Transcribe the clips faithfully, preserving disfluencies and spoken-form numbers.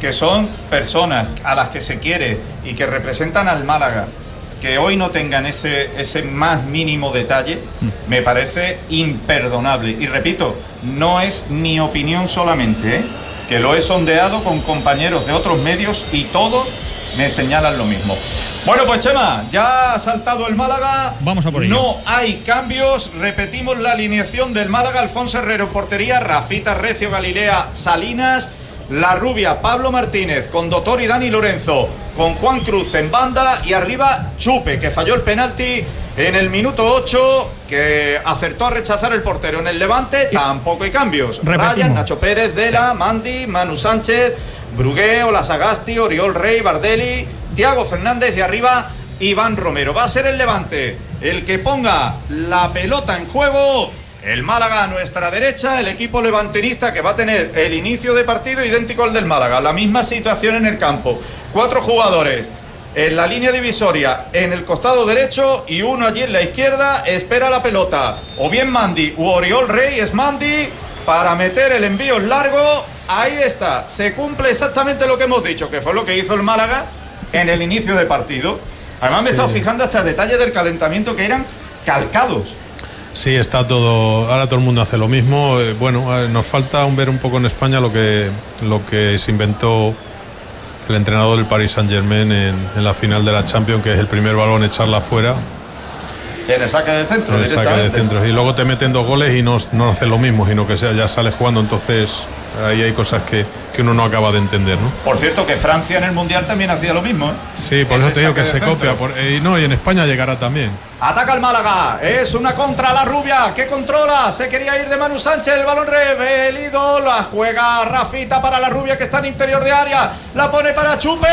que son personas a las que se quiere y que representan al Málaga, que hoy no tengan ese, ese más mínimo detalle, me parece imperdonable. Y repito, no es mi opinión solamente, ¿eh? Que lo he sondeado con compañeros de otros medios y todos me señalan lo mismo. Bueno, pues Chema, ya ha saltado el Málaga. Vamos a por ello. No hay cambios. Repetimos la alineación del Málaga: Alfonso Herrero en portería, Rafita, Recio, Galilea, Salinas, La Rubia, Pablo Martínez, con Doctor y Dani Lorenzo, con Juan Cruz en banda y arriba Chupe, que falló el penalti en el minuto ocho, que acertó a rechazar el portero. En el Levante tampoco hay cambios. Repetimos. Ryan, Nacho Pérez, Dela, Mandi, Manu Sánchez, Brugué, Olasagasti, Oriol Rey, Bardelli, Thiago Fernández y arriba Iván Romero. Va a ser el Levante el que ponga la pelota en juego. El Málaga a nuestra derecha, el equipo levantinista que va a tener el inicio de partido idéntico al del Málaga. La misma situación en el campo. Cuatro jugadores en la línea divisoria en el costado derecho y uno allí en la izquierda espera la pelota. O bien Mandi u Oriol Rey. Es Mandi para meter el envío largo. Ahí está, se cumple exactamente lo que hemos dicho, que fue lo que hizo el Málaga en el inicio de partido. Además sí. Me he estado fijando hasta detalles del calentamiento que eran calcados. Sí, está todo, ahora todo el mundo hace lo mismo. Eh, bueno, eh, nos falta aún ver un poco en España lo que, lo que se inventó el entrenador del Paris Saint-Germain en, en la final de la Champions, que es el primer balón echarla afuera. En el saque de centro, en el saque de centro. Y luego te meten dos goles y no, no hace lo mismo, sino que sea, ya sale jugando. Entonces ahí hay cosas que, que uno no acaba de entender, ¿no? Por cierto, que Francia en el Mundial también hacía lo mismo, ¿eh? Sí, por Ese eso te digo que se centro. copia. Por, y no, y en España llegará también. Ataca el Málaga, es una contra La Rubia, que controla, se quería ir de Manu Sánchez, el balón rebelido, la juega Rafita para La Rubia, que está en interior de área, la pone para Chupe,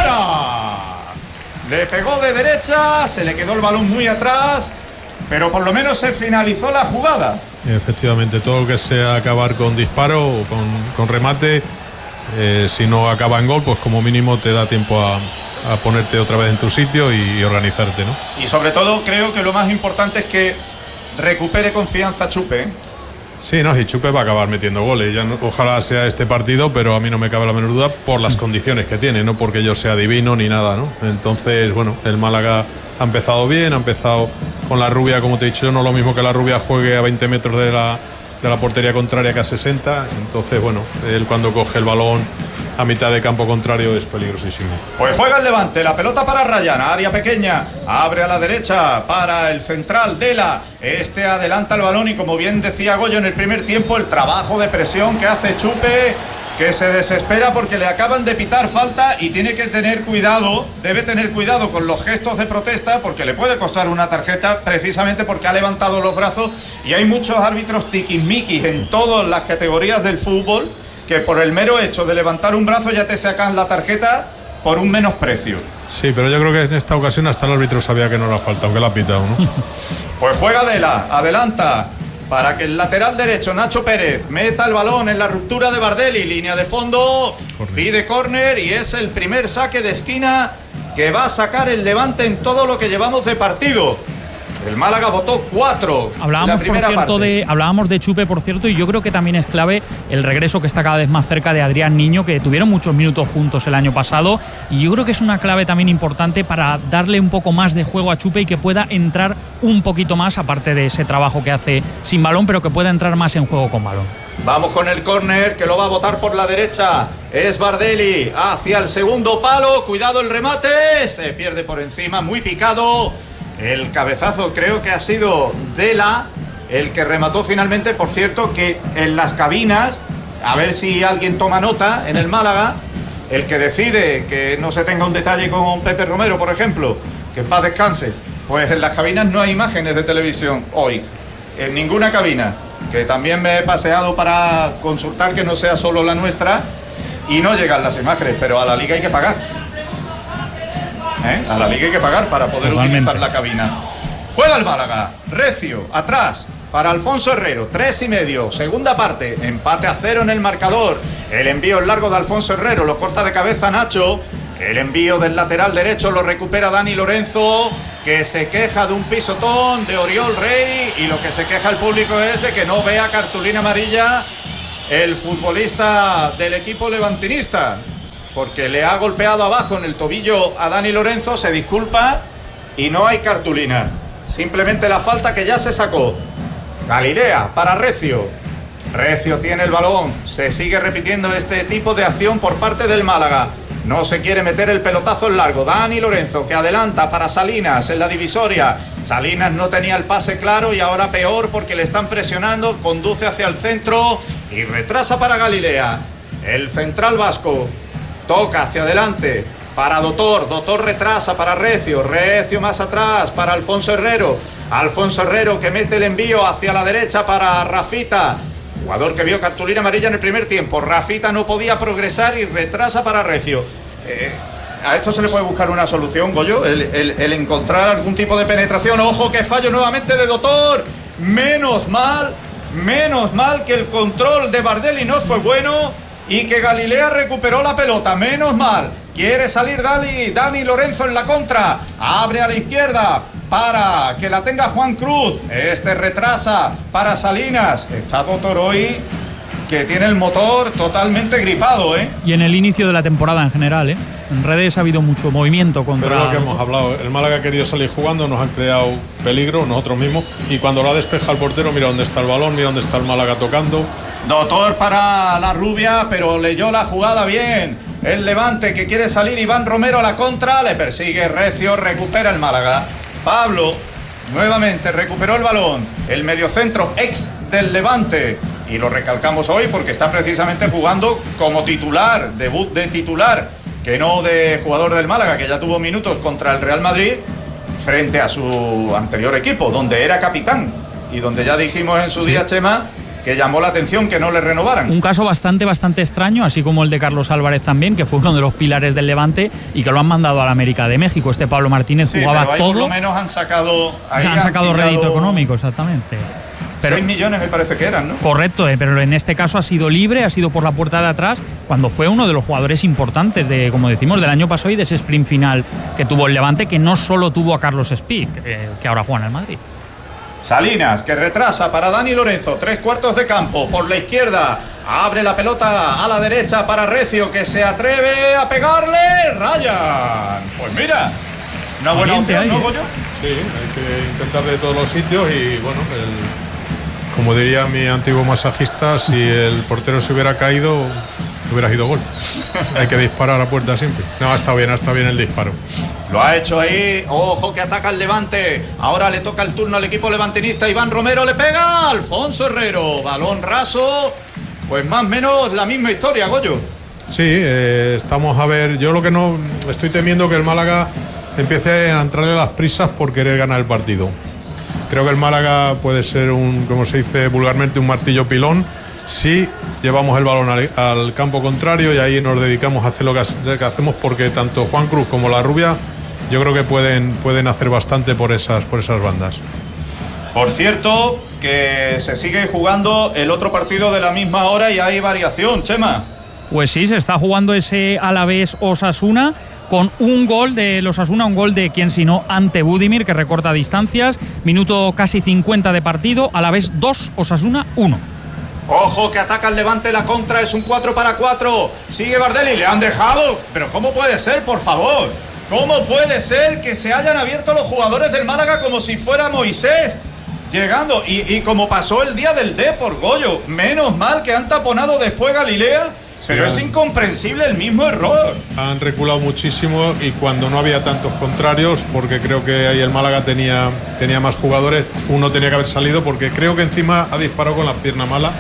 fuera. Le pegó de derecha, se le quedó el balón muy atrás, pero por lo menos se finalizó la jugada. Efectivamente, todo lo que sea acabar con disparo o con, con remate, eh, si no acaba en gol, pues como mínimo te da tiempo a, a ponerte otra vez en tu sitio y, y organizarte, ¿no? Y sobre todo creo que lo más importante es que recupere confianza Chupe, ¿eh? Sí, no, y Chupe va a acabar metiendo goles. Ya no, ojalá sea este partido, pero a mí no me cabe la menor duda por las condiciones que tiene, no porque yo sea divino ni nada, ¿no? Entonces, bueno, el Málaga ha empezado bien, ha empezado con La Rubia, como te he dicho, no lo mismo que La Rubia juegue a veinte metros de la, de la portería contraria que a sesenta. Entonces, bueno, él cuando coge el balón a mitad de campo contrario es peligrosísimo. Pues juega el Levante, la pelota para Ryan, área pequeña, abre a la derecha para el central Dela. Este adelanta el balón y, como bien decía Goyo en el primer tiempo, el trabajo de presión que hace Chupe, que se desespera porque le acaban de pitar falta y tiene que tener cuidado, debe tener cuidado con los gestos de protesta, porque le puede costar una tarjeta precisamente porque ha levantado los brazos. Y hay muchos árbitros tiquismiquis en todas las categorías del fútbol que por el mero hecho de levantar un brazo ya te sacan la tarjeta por un menosprecio. Sí, pero yo creo que en esta ocasión hasta el árbitro sabía que no era falta, aunque la ha pitado, ¿no? Pues juega Dela, adelanta para que el lateral derecho, Nacho Pérez, meta el balón en la ruptura de Bardelli, línea de fondo, corner. Pide córner y es el primer saque de esquina que va a sacar el Levante en todo lo que llevamos de partido. El Málaga votó cuatro. Hablábamos, la primera por cierto, parte. de, hablábamos de Chupe, por cierto, y yo creo que también es clave el regreso que está cada vez más cerca de Adrián Niño, que tuvieron muchos minutos juntos el año pasado, y yo creo que es una clave también importante para darle un poco más de juego a Chupe y que pueda entrar un poquito más, aparte de ese trabajo que hace sin balón, pero que pueda entrar más en juego con balón. Vamos con el córner, que lo va a botar por la derecha. Es Bardelli hacia el segundo palo. Cuidado el remate. Se pierde por encima, muy picado. El cabezazo creo que ha sido Dela el que remató finalmente. Por cierto, que en las cabinas, a ver si alguien toma nota en el Málaga, el que decide que no se tenga un detalle con Pepe Romero, por ejemplo, que en paz descanse, pues en las cabinas no hay imágenes de televisión hoy, en ninguna cabina, que también me he paseado para consultar que no sea solo la nuestra y no llegan las imágenes, pero a la liga hay que pagar. ¿Eh? A la liga hay que pagar para poder Totalmente. utilizar la cabina. Juega el Málaga, Recio, atrás, para Alfonso Herrero, tres y medio, segunda parte, empate a cero en el marcador. El envío largo de Alfonso Herrero, lo corta de cabeza Nacho. El envío del lateral derecho lo recupera Dani Lorenzo, que se queja de un pisotón de Oriol Rey, y lo que se queja el público es de que no vea cartulina amarilla el futbolista del equipo levantinista. porque le ha golpeado abajo en el tobillo a Dani Lorenzo, se disculpa y no hay cartulina. Simplemente la falta que ya se sacó. Galilea para Recio. Recio tiene el balón. Se sigue repitiendo este tipo de acción por parte del Málaga. No se quiere meter el pelotazo en largo. Dani Lorenzo que adelanta para Salinas en la divisoria. Salinas no tenía el pase claro y ahora peor porque le están presionando. Conduce hacia el centro y retrasa para Galilea. El central vasco toca hacia adelante para Dotor. Dotor retrasa para Recio. Recio más atrás para Alfonso Herrero. Alfonso Herrero que mete el envío hacia la derecha para Rafita. Jugador que vio cartulina amarilla en el primer tiempo. Rafita no podía progresar y retrasa para Recio. Eh, a esto se le puede buscar una solución, Goyo. El, el, el encontrar algún tipo de penetración. Ojo que fallo nuevamente de Dotor. Menos mal, menos mal que el control de Bardelli no fue bueno y que Galilea recuperó la pelota. Menos mal. Quiere salir Dani, Dani Lorenzo en la contra. Abre a la izquierda para que la tenga Juan Cruz. Este retrasa para Salinas. Está Dotor hoy que tiene el motor totalmente gripado, ¿eh? Y en el inicio de la temporada en general, ¿eh? En redes ha habido mucho movimiento contra... Pero es lo que hemos hablado. El Málaga ha querido salir jugando, nos han creado peligro nosotros mismos. Y cuando lo ha despejado el portero, mira dónde está el balón, mira dónde está el Málaga tocando. Dotor para la rubia, pero leyó la jugada bien. El Levante que quiere salir, Iván Romero a la contra, le persigue Recio, recupera el Málaga. Pablo nuevamente recuperó el balón, el mediocentro ex del Levante, y lo recalcamos hoy porque está precisamente jugando como titular, debut de titular, que no de jugador del Málaga, que ya tuvo minutos contra el Real Madrid frente a su anterior equipo, donde era capitán y donde ya dijimos en su día, Chema, que llamó la atención que no le renovaran. Un caso bastante, bastante extraño, así como el de Carlos Álvarez también, que fue uno de los pilares del Levante y que lo han mandado a la América de México. Este Pablo Martínez sí, jugaba pero ahí todo. Por lo menos han sacado... Ahí han, han sacado rédito económico, exactamente. Pero, seis millones me parece que eran, ¿no? Correcto, eh, pero en este caso ha sido libre, ha sido por la puerta de atrás, cuando fue uno de los jugadores importantes, de, como decimos, del año pasado y de ese sprint final que tuvo el Levante, que no solo tuvo a Carlos Espí, eh, que ahora juega en el Madrid. Salinas, que retrasa para Dani Lorenzo, tres cuartos de campo, por la izquierda, abre la pelota a la derecha para Recio, que se atreve a pegarle, Ryan. Pues mira, una buena opción, ¿no, Goyo? Sí, hay que intentar de todos los sitios y bueno, el, como diría mi antiguo masajista, si el portero se hubiera caído, hubiera sido gol. Hay que disparar a puerta siempre. No, ha estado bien, ha estado bien el disparo. Lo ha hecho ahí. Ojo que ataca el Levante. Ahora le toca el turno al equipo levantinista. Iván Romero le pega. Alfonso Herrero. Balón raso. Pues más o menos la misma historia, Goyo. Sí, eh, estamos a ver. Yo lo que no estoy temiendo que el Málaga empiece a entrarle las prisas por querer ganar el partido. Creo que el Málaga puede ser un, como se dice vulgarmente, un martillo pilón si llevamos el balón al, al campo contrario y ahí nos dedicamos a hacer lo que, que hacemos, porque tanto Juan Cruz como la rubia yo creo que pueden, pueden hacer bastante por esas, por esas bandas. Por cierto, que se sigue jugando el otro partido de la misma hora y hay variación, Chema. Pues sí, se está jugando ese Alavés Osasuna con un gol de los Osasuna, un gol de quien sino ante Budimir, que recorta distancias. Minuto casi cincuenta de partido, Alavés dos, Osasuna uno. Ojo que ataca el Levante, la contra es un cuatro para cuatro. Sigue Bardelli, le han dejado. Pero ¿cómo puede ser, por favor? ¿Cómo puede ser que se hayan abierto los jugadores del Málaga como si fuera Moisés? Llegando, y, y como pasó el día del Depor, Goyo. Menos mal que han taponado después Galilea, sí, pero es incomprensible el mismo error. Han reculado muchísimo y cuando no había tantos contrarios, porque creo que ahí el Málaga tenía, tenía más jugadores, uno tenía que haber salido porque creo que encima ha disparado con la pierna mala.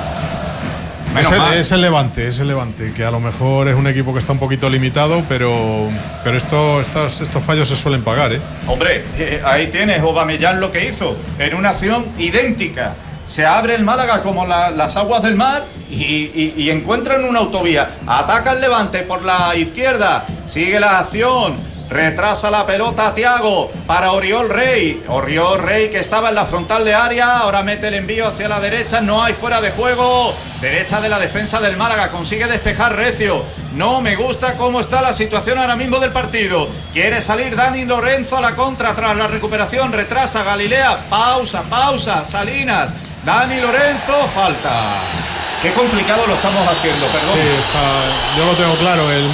Es el, es el Levante, es el Levante, que a lo mejor es un equipo que está un poquito limitado, pero, pero esto, estos, estos fallos se suelen pagar, ¿eh? Hombre, eh, ahí tienes Aubameyang lo que hizo, en una acción idéntica. Se abre el Málaga como la, las aguas del mar y, y, y encuentran una autovía. Ataca el Levante por la izquierda, sigue la acción. Retrasa la pelota a Thiago para Oriol Rey. Oriol Rey que estaba en la frontal de área. Ahora mete el envío hacia la derecha. No hay fuera de juego. Derecha de la defensa del Málaga. Consigue despejar Recio. No me gusta cómo está la situación ahora mismo del partido. Quiere salir Dani Lorenzo a la contra tras la recuperación. Retrasa Galilea. Pausa, pausa. Salinas. Dani Lorenzo. Falta. Qué complicado lo estamos haciendo, perdón. Sí, está, yo lo tengo claro. El